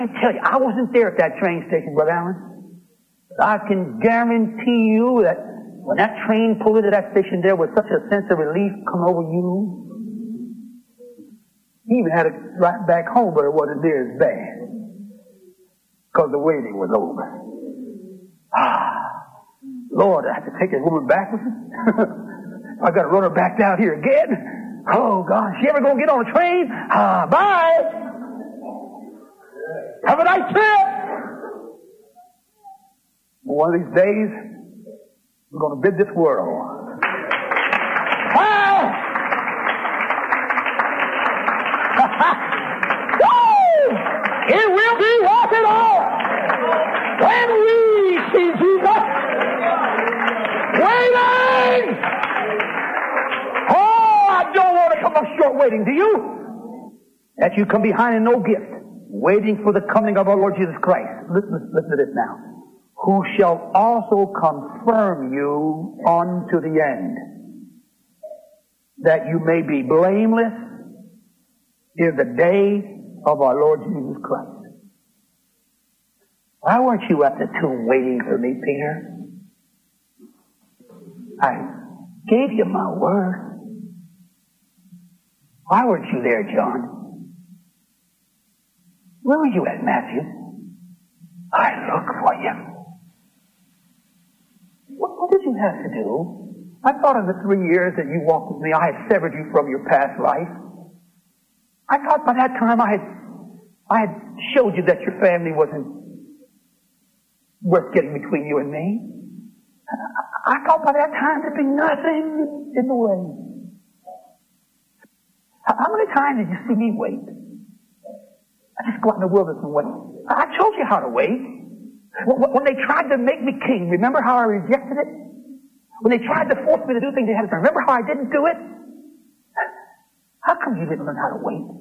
tell you, I wasn't there at that train station, Brother Allen. I can guarantee you that when that train pulled into that station, there was such a sense of relief come over you. He even had it right back home, but it wasn't near as bad because the waiting was over. Lord, I have to take this woman back with me. I got to run her back down here again. Oh, God, she ever going to get on a train? Bye. Have a nice trip. One of these days, we're going to bid this world. It will be worth it all when we see Jesus waiting. Oh, I don't want to come up short waiting, do you? That you come behind in no gift, waiting for the coming of our Lord Jesus Christ. Listen to this now. Who shall also confirm you unto the end, that you may be blameless in the day of our Lord Jesus Christ. Why weren't you at the tomb waiting for me, Peter? I gave you my word. Why weren't you there, John? Where were you at, Matthew? I looked for you. What did you have to do? I thought in the 3 years that you walked with me, I had severed you from your past life. I thought by that time I had showed you that your family wasn't worth getting between you and me. I thought by that time there'd be nothing in the way. How many times did you see me wait? I just go out in the wilderness and wait. I told you how to wait. When they tried to make me king, remember how I rejected it? When they tried to force me to do things they had to do, remember how I didn't do it? How come you didn't learn how to wait?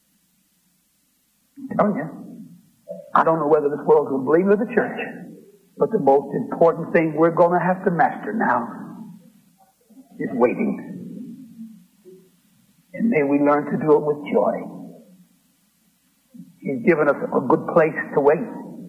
I'm telling you, I don't know whether this world's going to believe me or the church, but the most important thing we're going to have to master now is waiting. And may we learn to do it with joy. He's given us a good place to wait.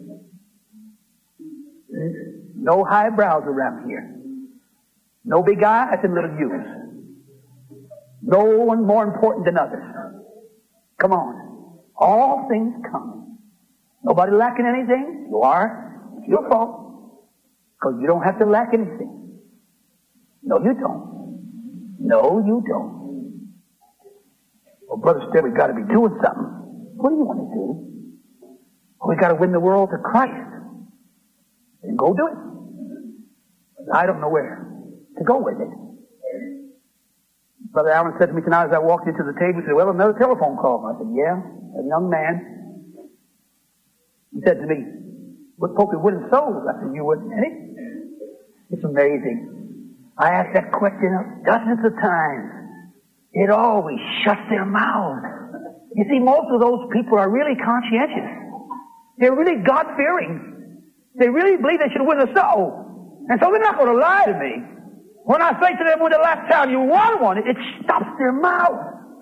No high brows around here. No big eyes and little U's. No one more important than others. Come on. All things come. Nobody lacking anything. You are. It's your fault. Because you don't have to lack anything. No, you don't. No, you don't. Well, Brother Still, we've got to be doing something. What do you want to do? Well, we've got to win the world to Christ. And go do it. I don't know where to go with it. Brother Allen said to me tonight as I walked into the table, he said, well, another telephone call. I said, yeah, a young man. He said to me, what folk are winning souls? I said, you wouldn't any? It's amazing. I asked that question dozens of times. It always shuts their mouths. You see, most of those people are really conscientious. They're really God-fearing. They really believe they should win a soul. And so they're not going to lie to me. When I say to them, when the last time you won one, it stops their mouth.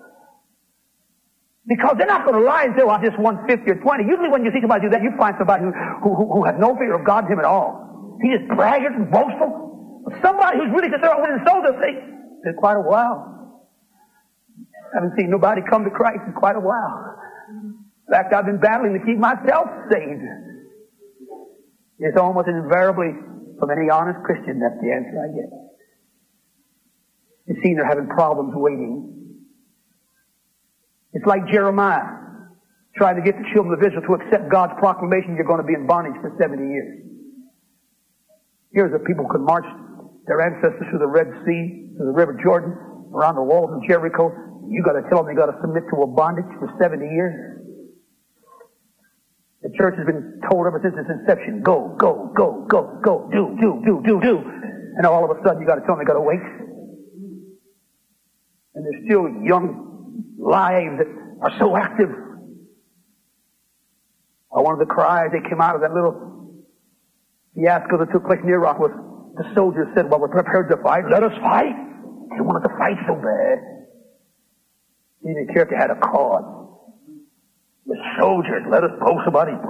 Because they're not going to lie and say, well, I just won 50 or 20. Usually when you see somebody do that, you find somebody who has no fear of God in him at all. He is braggart and boastful. But somebody who's really concerned about winning souls, it's been quite a while. I haven't seen nobody come to Christ in quite a while. In fact, I've been battling to keep myself saved. It's almost invariably from any honest Christian that's the answer I get. You see, they're having problems waiting. It's like Jeremiah trying to get the children of Israel to accept God's proclamation, you're going to be in bondage for 70 years. Here's a people who could march their ancestors through the Red Sea, through the River Jordan, around the walls of Jericho. You got to tell them they got to submit to a bondage for 70 years. The church has been told ever since its inception, go, go, go, go, go, do. And all of a sudden you got to tell them they got to wait. And there's still young lives that are so active. One of the cries that came out of that little fiasco that took place near Iraq was the soldiers said, well, we're prepared to fight. Let us fight. They wanted to fight so bad. They didn't care if they had a cause. It was soldiers. Let us blow somebody's